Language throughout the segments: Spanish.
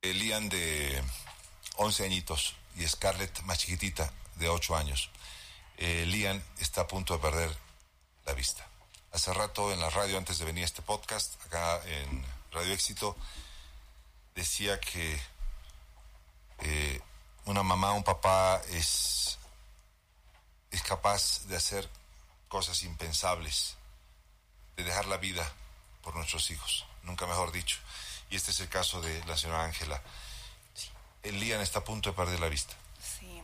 Lian de 11 añitos y Scarlett más chiquitita de 8 años. Lian está a punto de perder la vista. Hace rato en la radio, antes de venir a este podcast, acá en Radio Éxito, decía que una mamá, un papá es capaz de hacer cosas impensables, de dejar la vida por nuestros hijos, nunca mejor dicho. Y este es el caso de la señora Ángela. Sí. Lian está a punto de perder la vista. Sí.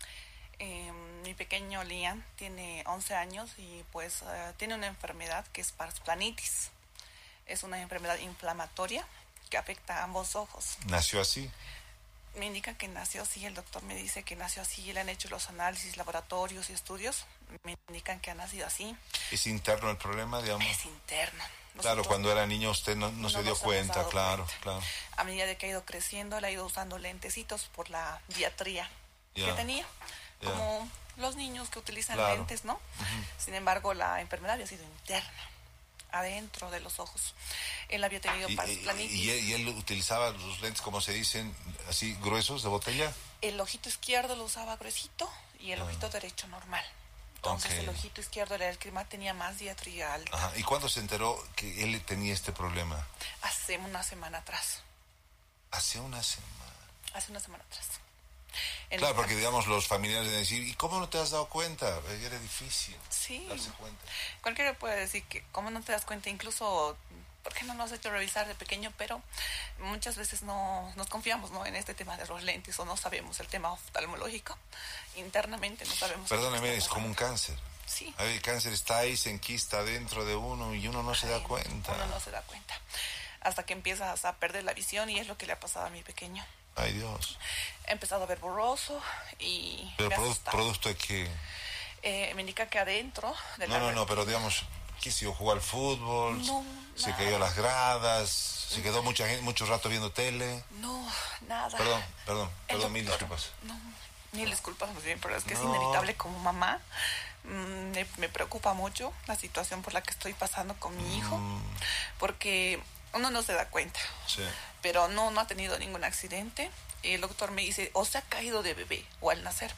Mi pequeño Lian tiene 11 años y pues tiene una enfermedad que es parsplanitis. Es una enfermedad inflamatoria que afecta a ambos ojos. ¿Nació así? Me indica que nació así, el doctor me dice que nació así, le han hecho los análisis, laboratorios y estudios, me indican que ha nacido así. ¿Es interno el problema, digamos? Es interno. Claro, cuando era niño usted no se dio cuenta, claro. A medida de que ha ido creciendo, él ha ido usando lentecitos por la diatría que tenía, como los niños que utilizan lentes, ¿no? Uh-huh. Sin embargo, la enfermedad había sido interna, adentro de los ojos. Él había tenido parsplanitis. ¿Y él utilizaba los lentes, como se dicen, así gruesos, de botella? El ojito izquierdo lo usaba gruesito y el ojito derecho normal. Entonces el ojito izquierdo del clima tenía más diatría alta. Ajá. ¿Y cuándo se enteró que él tenía este problema? Hace una semana atrás. ¿Hace una semana? Hace una semana atrás. Claro, porque digamos los familiares deben decir, ¿y cómo no te has dado cuenta? Era difícil darse cuenta. Cualquiera puede decir que cómo no te das cuenta, incluso, ¿por qué no nos has hecho revisar de pequeño? Pero muchas veces no nos confiamos, ¿no?, en este tema de los lentes, o no sabemos el tema oftalmológico. Internamente no sabemos. Perdóneme, es como un cáncer. Sí. El cáncer está ahí, se enquista dentro de uno y uno no se da cuenta. Uno no se da cuenta. Hasta que empiezas a perder la visión, y es lo que le ha pasado a mi pequeño. Ay, Dios. He empezado a ver borroso y... ¿Pero producto de qué? Me indica que adentro... No, pero digamos, ¿qué si jugó al fútbol? No, se nada. cayó a las gradas, se quedó mucho rato viendo tele. No, nada. Perdón, mil disculpas. No, mil disculpas, muy bien, pero es que es inevitable como mamá. Me preocupa mucho la situación por la que estoy pasando con mi hijo, porque uno no se da cuenta. Sí. Pero no ha tenido ningún accidente. El doctor me dice, o se ha caído de bebé o al nacer.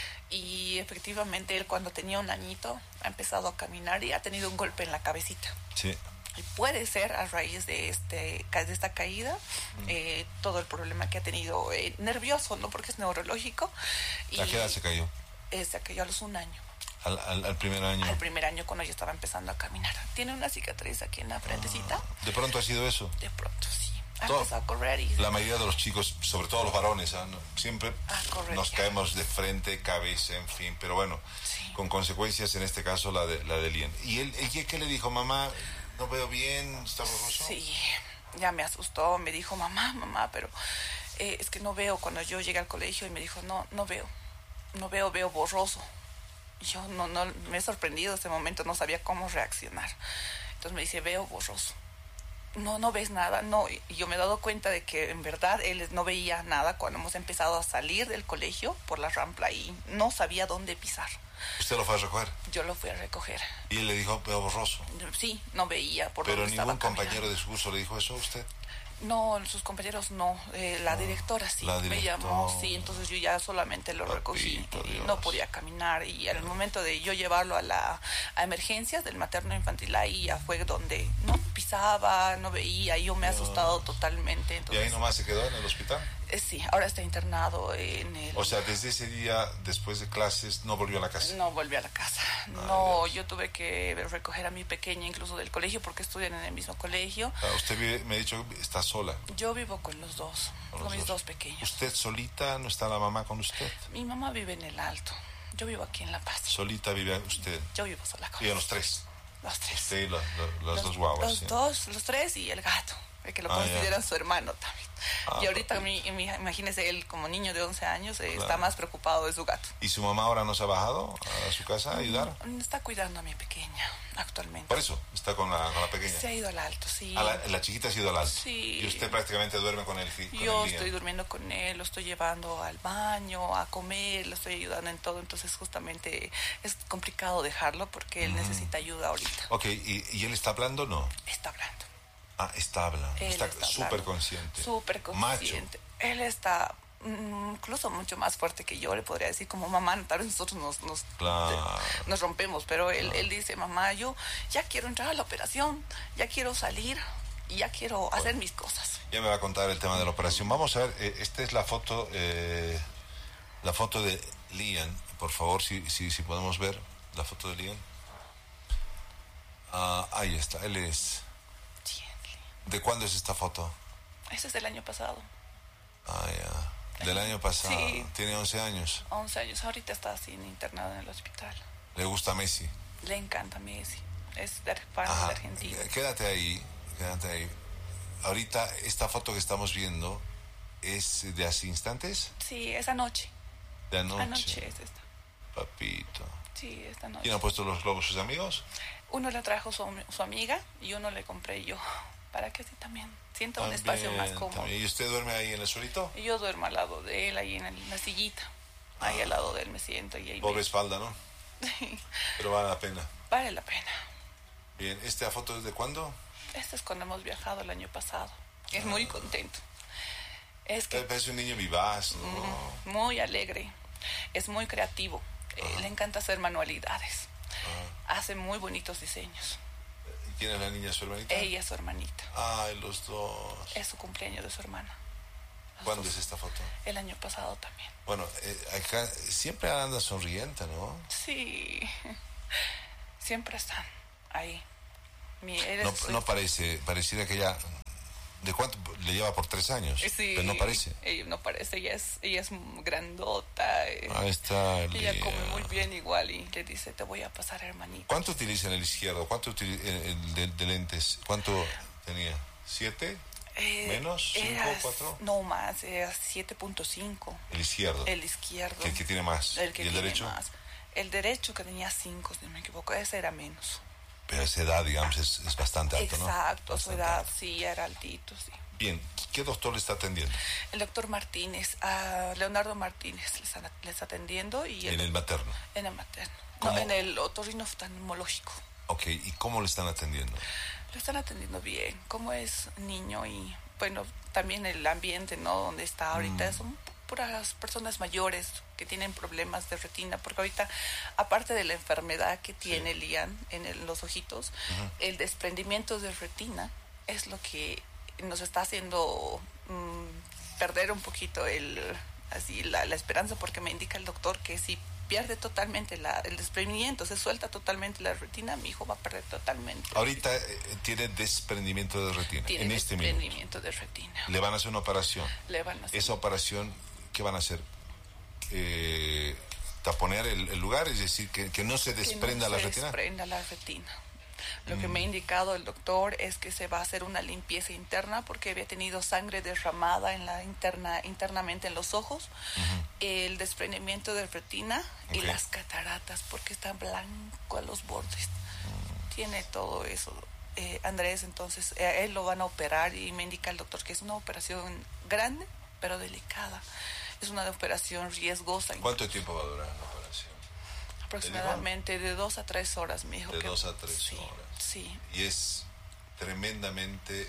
Y efectivamente él, cuando tenía 1 añito, ha empezado a caminar y ha tenido un golpe en la cabecita. Sí. Y puede ser a raíz de esta caída, todo el problema que ha tenido nervioso, ¿no? Porque es neurológico. ¿A qué edad se cayó? Se cayó a los 1 año. Al primer año. Al primer año, cuando yo estaba empezando a caminar. Tiene una cicatriz aquí en la frentecita. ¿De pronto ha sido eso? De pronto, sí. Ha empezado a correr y... La mayoría de los chicos, sobre todo los varones, siempre nos caemos de frente, cabeza, en fin. Pero bueno, con consecuencias, en este caso la de Lian. ¿Y él qué le dijo? Mamá, no veo bien, está borroso. Sí, ya me asustó, me dijo, mamá, pero es que no veo. Cuando yo llegué al colegio y me dijo, no veo borroso. Yo no me he sorprendido ese momento, no sabía cómo reaccionar. Entonces me dice, veo borroso. No ves nada. No, y yo me he dado cuenta de que en verdad él no veía nada cuando hemos empezado a salir del colegio por la rampla y no sabía dónde pisar. ¿Usted lo fue a recoger? Yo lo fui a recoger. ¿Y él le dijo, veo borroso? Sí, no veía por ¿Pero dónde estaba ningún compañero de su curso le dijo eso a usted? No, sus compañeros no, la directora sí, me llamó, sí, entonces yo ya solamente lo recogí y no podía caminar, y al momento de yo llevarlo a emergencias del materno infantil, ahí ya fue donde no pisaba, no veía, y yo me he asustado totalmente. Entonces, ¿y ahí nomás se quedó en el hospital? Sí, ahora está internado en el... O sea, desde ese día, después de clases, no volvió a la casa. No volvió a la casa. Yo tuve que recoger a mi pequeña incluso del colegio porque estudian en el mismo colegio. Usted me ha dicho que está sola. Yo vivo con los dos, con mis dos pequeños. ¿Usted solita? ¿No está la mamá con usted? Mi mamá vive en el Alto. Yo vivo aquí en La Paz. ¿Solita vive usted? Yo vivo sola con ellos. ¿Y los tres? Los tres. Sí, las dos guaguas. Los tres y el gato, que lo consideran su hermano también. Y ahorita, imagínese, él como niño de 11 años está más preocupado de su gato. ¿Y su mamá ahora no se ha bajado a su casa a ayudar? Está cuidando a mi pequeña actualmente. Por eso, está con la pequeña. Se ha ido al Alto, sí. La chiquita se ha ido al Alto. Sí. Y usted prácticamente duerme con él. Yo estoy durmiendo con él, lo estoy llevando al baño, a comer, lo estoy ayudando en todo. Entonces justamente es complicado dejarlo porque él necesita ayuda ahorita. Ok, ¿y él está hablando o no? Está hablando. Está hablando. Está súper consciente. Súper consciente. Él está incluso mucho más fuerte que yo, le podría decir como mamá, tal vez nosotros Claro. nos rompemos, pero él dice, mamá, yo ya quiero entrar a la operación, ya quiero salir y ya quiero hacer mis cosas. Ya me va a contar el tema de la operación. Vamos a ver, esta es la foto de Lian, por favor, si podemos ver la foto de Lian. Ahí está, él es. ¿De cuándo es esta foto? Ese es del año pasado. Ya. Del año pasado. Sí. Tiene 11 años. 11 años. Ahorita está así internado en el hospital. ¿Le gusta Messi? Le encanta Messi. Es de Argentina. Quédate ahí. Ahorita, esta foto que estamos viendo, ¿es de hace instantes? Sí, es anoche. De anoche. Anoche es esta. Papito. Sí, esta noche. ¿Quién ha puesto los globos? ¿Sus amigos? Uno le trajo su amiga y uno le compré yo. Para que así también sienta un espacio más cómodo. También. ¿Y usted duerme ahí en el suelito? Y yo duermo al lado de él, ahí en la sillita. Ahí al lado de él me siento. Y ahí pobre espalda, ¿no? Pero vale la pena. Vale la pena. Bien, ¿esta foto es de cuándo? Esta es cuando hemos viajado el año pasado. Es muy contento. Es que parece un niño vivaz, ¿no? Muy alegre. Es muy creativo. Le encanta hacer manualidades. Hace muy bonitos diseños. ¿Quién es la niña, su hermanita? Ella es su hermanita. Ay, los dos. Es su cumpleaños de su hermana. ¿Cuándo es esta foto? El año pasado también. Bueno, acá siempre anda sonriente, ¿no? Sí. Siempre están ahí. No pareciera que ella... ¿De cuánto? Le lleva por 3 años. Sí. Pero no parece. Ella no parece, ella es grandota. Ahí está. Ella come muy bien igual y le dice, te voy a pasar, hermanita. ¿Cuánto utiliza en el izquierdo? ¿Cuánto utiliza de lentes? ¿Cuánto tenía? ¿7? ¿Menos? ¿5? ¿4? No más, era 7.5. El izquierdo. El izquierdo. El que tiene más. El que ¿Y el tiene derecho? Más. El derecho que tenía 5, si no me equivoco, ese era menos. Pero esa edad, digamos, es bastante alto, ¿no? Exacto, su edad sí era altito, sí. Bien, ¿qué doctor le está atendiendo? El doctor Martínez, Leonardo Martínez le está atendiendo. Y ¿En el materno? En el materno. No, en el otorrino-oftalmológico. Ok, ¿y cómo le están atendiendo? Lo están atendiendo bien, como es niño y, bueno, también el ambiente, ¿no? Donde está ahorita son puras personas mayores que tienen problemas de retina, porque ahorita, aparte de la enfermedad que tiene Lian en los ojitos, el desprendimiento de retina es lo que nos está haciendo perder un poquito la esperanza, porque me indica el doctor que si pierde totalmente el desprendimiento, se suelta totalmente la retina, mi hijo va a perder totalmente. Ahorita tiene desprendimiento de retina. Tiene en este desprendimiento de retina. Le van a hacer una operación. Le van a hacer. Esa operación, ¿qué van a hacer? Taponear el lugar, es decir, que no se desprenda la retina. Desprenda la retina. Lo que me ha indicado el doctor es que se va a hacer una limpieza interna porque había tenido sangre derramada internamente en los ojos, el desprendimiento de retina y las cataratas porque está blanco a los bordes. Tiene todo eso, Andrés, entonces él lo van a operar y me indica el doctor que es una operación grande pero delicada. Es una operación riesgosa. ¿Cuánto tiempo va a durar la operación? Aproximadamente de 2 a 3 horas, me dijo. De 2 a 3 sí, horas. Sí. Y es tremendamente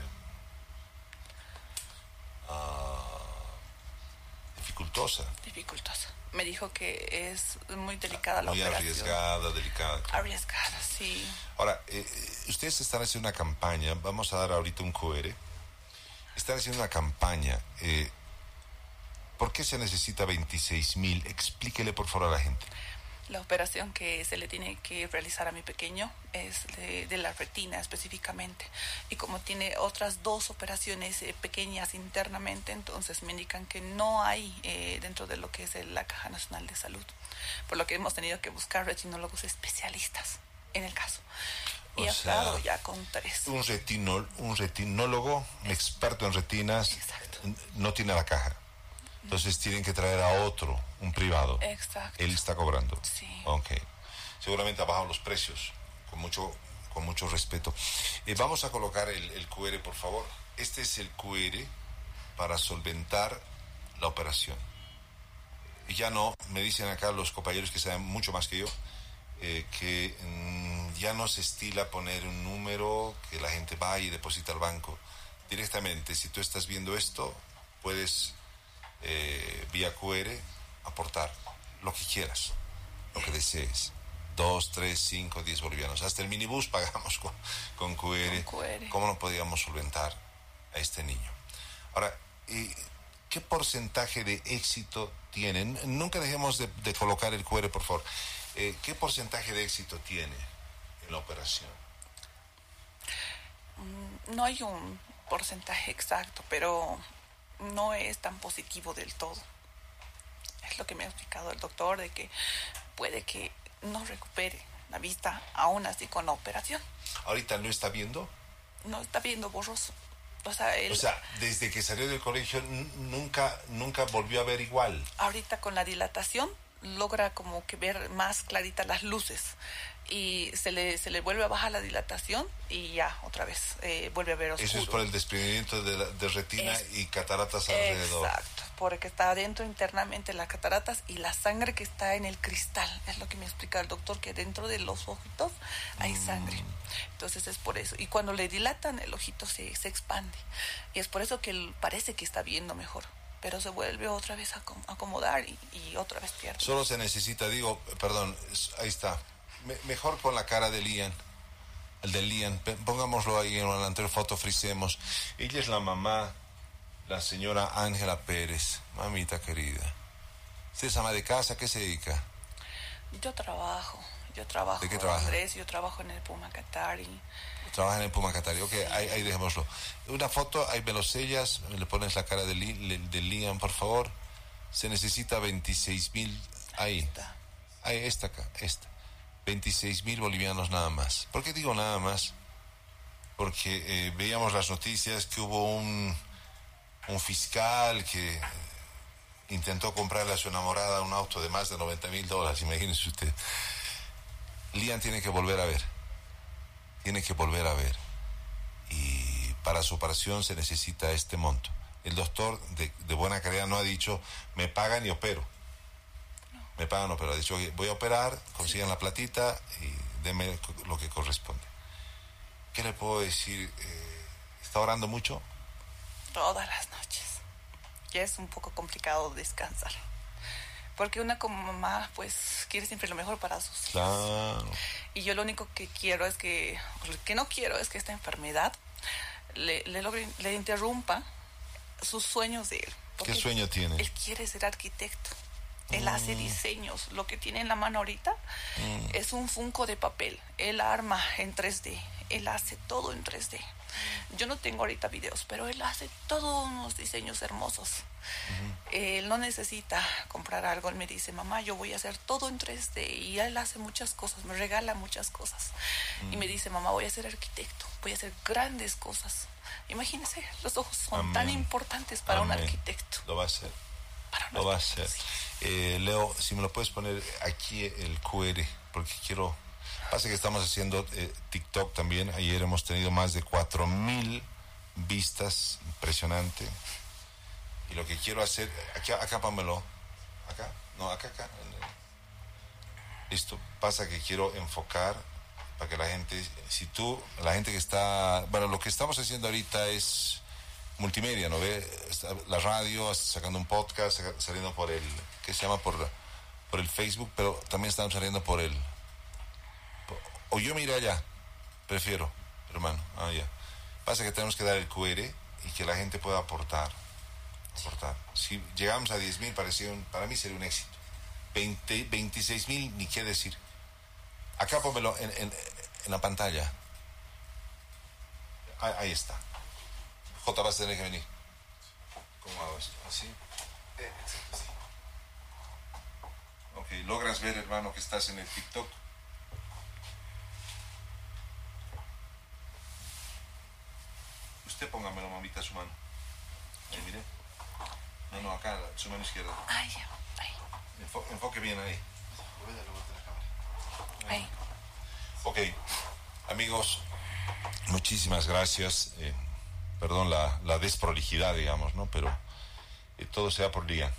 dificultosa. Me dijo que es muy delicada la operación. Muy arriesgada, delicada. Arriesgada, sí. Ahora, ustedes están haciendo una campaña, vamos a dar ahorita un QR. Están haciendo una campaña. ¿Por qué se necesita 26,000? Explíquele por favor a la gente. La operación que se le tiene que realizar a mi pequeño es de la retina específicamente. Y como tiene otras 2 operaciones pequeñas internamente, entonces me indican que no hay dentro de lo que es la Caja Nacional de Salud. Por lo que hemos tenido que buscar retinólogos especialistas en el caso. Y he hablado ya con 3. Un retinólogo, experto en retinas, no tiene la caja. Entonces tienen que traer a otro, un privado. Exacto. Él está cobrando. Sí. Ok. Seguramente ha bajado los precios, con mucho respeto. Vamos a colocar el QR, por favor. Este es el QR para solventar la operación. Ya no, me dicen acá los compañeros que saben mucho más que yo, que ya no se estila poner un número, que la gente va y deposita al banco. Directamente, si tú estás viendo esto, puedes vía QR aportar lo que quieras, lo que desees. 2, 3, 5, 10 bolivianos. Hasta el minibús pagamos con QR. ¿Cómo no podíamos solventar a este niño? Ahora, ¿qué porcentaje de éxito tienen? Nunca dejemos de colocar el QR, por favor. ¿Qué porcentaje de éxito tiene en la operación? No hay un porcentaje exacto, pero no es tan positivo del todo. Es lo que me ha explicado el doctor, de que puede que no recupere la vista aún así con la operación. ¿Ahorita no está viendo? No está viendo borroso. O sea, desde que salió del colegio nunca volvió a ver igual. Ahorita con la dilatación logra como que ver más claritas las luces y se le vuelve a bajar la dilatación y ya otra vez vuelve a ver oscuro. Eso es por el desprendimiento de retina y cataratas alrededor. Exacto, porque está adentro internamente las cataratas y la sangre que está en el cristal. Es lo que me explica el doctor, que dentro de los ojitos hay sangre. Entonces es por eso. Y cuando le dilatan el ojito se expande. Y es por eso que él parece que está viendo mejor. Pero se vuelve otra vez a acomodar y otra vez pierde. Solo se necesita, ahí está. Mejor con la cara de Lian. El de Lian. Pongámoslo ahí en la anterior foto, frisemos. Ella es la mamá, la señora Ángela Pérez. Mamita querida. ¿Usted es ama de casa? ¿Qué se dedica? Yo trabajo. ¿De qué trabaja? Andrés, yo trabajo en el Puma Qatari. Trabaja en el Puma Qatari. Ok, sí. ahí dejémoslo. Una foto, ahí me lo sellas, le pones la cara de Lian, por favor. Se necesita 26,000. Ahí. Esta. 26,000 bolivianos nada más. ¿Por qué digo nada más? Porque veíamos las noticias que hubo un fiscal que intentó comprarle a su enamorada un auto de más de $90,000. Imagínese usted. Lian tiene que volver a ver. Y para su operación se necesita este monto. El doctor de buena calidad no ha dicho, me pagan y opero. Me pagan, pero ha dicho, voy a operar, consigan la platita y denme lo que corresponde. ¿Qué le puedo decir? ¿Está orando mucho? Todas las noches. Ya es un poco complicado descansar. Porque una como mamá, pues, quiere siempre lo mejor para sus hijos. Claro. Y yo lo único que quiero es que, lo que no quiero es que esta enfermedad le interrumpa sus sueños de él. ¿Qué sueño tiene? Él quiere ser arquitecto. Él hace diseños. Lo que tiene en la mano ahorita es un funko de papel. Él arma en 3D. Él hace todo en 3D. Yo no tengo ahorita videos, pero él hace todos unos diseños hermosos. Él no necesita comprar algo. Él me dice, mamá, yo voy a hacer todo en 3D. Y él hace muchas cosas, me regala muchas cosas. Y me dice, mamá, voy a ser arquitecto, voy a hacer grandes cosas. Imagínese, los ojos son tan importantes para un arquitecto. Lo va a hacer. Lo va a hacer. Sí. Leo, si me lo puedes poner aquí el QR, porque quiero... Pasa que estamos haciendo TikTok también. Ayer hemos tenido más de 4,000 vistas. Impresionante. Y lo que quiero hacer... Acá pónmelo. ¿Acá? No, acá. Listo. Pasa que quiero enfocar para que la gente... La gente que está... Bueno, lo que estamos haciendo ahorita es multimedia, ¿no ve? La radio, sacando un podcast, saliendo por el... ¿Qué se llama? Por el Facebook, pero también estamos saliendo por el... O yo me iré allá, prefiero, hermano, ya. Pasa que tenemos que dar el QR y que la gente pueda aportar. Si llegamos a 10,000, para mí sería un éxito. 26,000, ni qué decir. Acá pónmelo en la pantalla. Ahí está. J, vas a tener que venir. ¿Cómo hago esto? ¿Así? Exacto, sí. Ok, ¿logras ver, hermano, que estás en el TikTok? Usted póngamelo, mamita, su mano. Ahí, mire. No, acá, su mano izquierda. Ahí. Enfoque bien ahí. Ahí. Ok, amigos, muchísimas gracias. Perdón la desprolijidad, digamos, ¿no? Pero todo sea por Lian.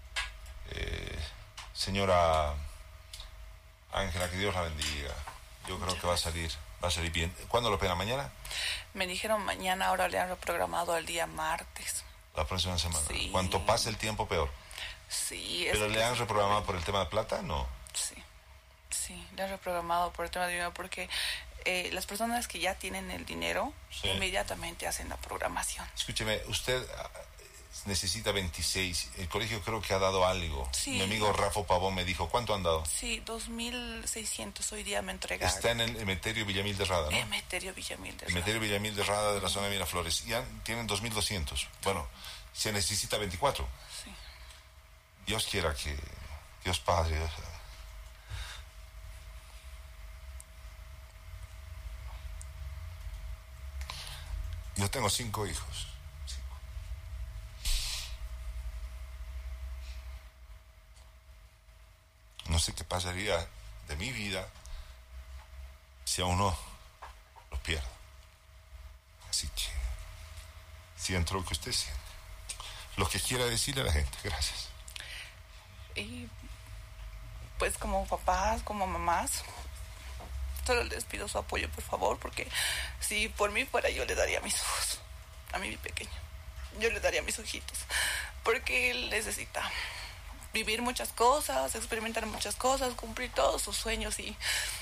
Señora Ángela, que Dios la bendiga. Yo creo que va a salir bien. ¿Cuándo lo operan? ¿Mañana? Me dijeron mañana, ahora le han reprogramado al día martes. La próxima semana. Sí. Cuanto pase el tiempo, peor. Sí. ¿Pero le han reprogramado por el tema de plata? No. Sí, le han reprogramado por el tema de dinero porque las personas que ya tienen el dinero inmediatamente hacen la programación. Escúcheme, usted necesita 26. El colegio creo que ha dado algo. Sí. Mi amigo Rafa Pavón me dijo, ¿cuánto han dado? Sí, 2.600 hoy día me entregaron. Está en el Emeterio Villamil de Rada, ¿no? Emeterio Villamil de Rada. Emeterio Villamil de Rada de la zona de Miraflores. Y tienen 2.200. Bueno, se necesita 24. Sí. Dios quiera que... Dios Padre... Yo tengo 5 hijos. No sé qué pasaría de mi vida si a uno lo pierdo. Así que siento lo que usted siente. Lo que quiera decirle a la gente. Gracias. Y pues como papás, como mamás, solo les pido su apoyo, por favor, porque si por mí fuera yo le daría a mis hijos, a mi pequeño. Yo le daría a mis ojitos, porque él necesita vivir muchas cosas, experimentar muchas cosas, cumplir todos sus sueños y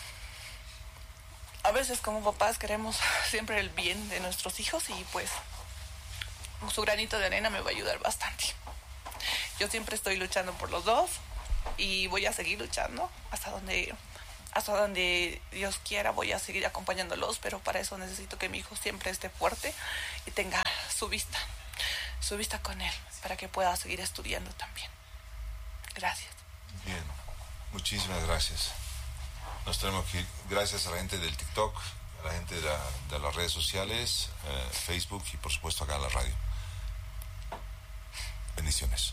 a veces como papás queremos siempre el bien de nuestros hijos y pues su granito de arena me va a ayudar bastante. Yo siempre estoy luchando por los dos y voy a seguir luchando hasta donde Dios quiera. Voy a seguir acompañándolos, pero para eso necesito que mi hijo siempre esté fuerte y tenga su vista con él, para que pueda seguir estudiando también. Gracias. Bien, muchísimas gracias. Nos tenemos que ir. Gracias a la gente del TikTok, a la gente de las redes sociales, Facebook y por supuesto acá en la radio. Bendiciones.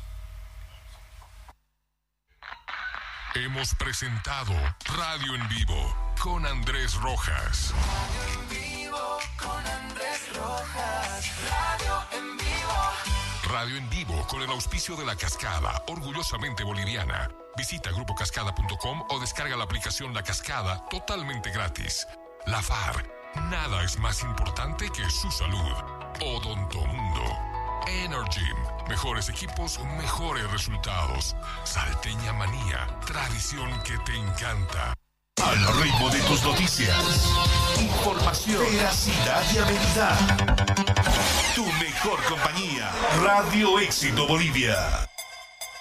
Hemos presentado Radio en Vivo con Andrés Rojas. Radio en Vivo con Andrés Rojas. Radio en Vivo. Radio en Vivo con el auspicio de La Cascada, orgullosamente boliviana. Visita grupocascada.com o descarga la aplicación La Cascada totalmente gratis. La FAR, nada es más importante que su salud. Odontomundo. Energym, mejores equipos, mejores resultados. Salteña Manía, tradición que te encanta. Al ritmo de tus noticias. Información, veracidad y habilidad. Tu mejor compañía. Radio Éxito Bolivia.